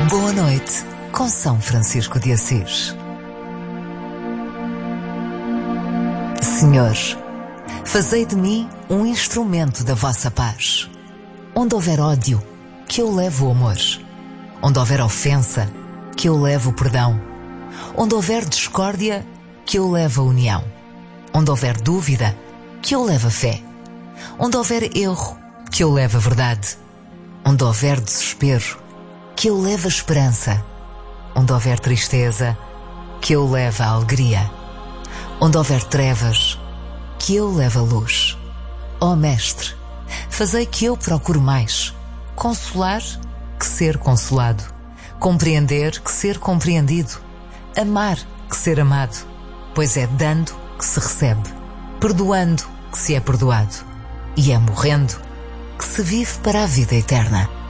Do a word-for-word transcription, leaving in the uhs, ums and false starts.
Boa noite, com São Francisco de Assis. Senhor, fazei de mim um instrumento da vossa paz. Onde houver ódio, que eu leve o amor. Onde houver ofensa, que eu leve o perdão. Onde houver discórdia, que eu leve a união. Onde houver dúvida, que eu leve a fé. Onde houver erro, que eu leve a verdade. Onde houver desespero, que eu leve a esperança. Onde houver tristeza, que eu leve a alegria. Onde houver trevas, que eu leve a luz. Ó Mestre, fazei que eu procure mais consolar que ser consolado, compreender que ser compreendido, amar que ser amado, pois é dando que se recebe, perdoando que se é perdoado, e é morrendo que se vive para a vida eterna.